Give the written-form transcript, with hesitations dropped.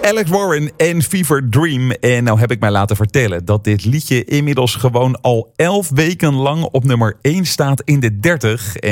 Alex Warren en Fever Dream. En nou heb ik mij laten vertellen dat dit liedje inmiddels gewoon al 11 weken lang op nummer 1 staat in de 30.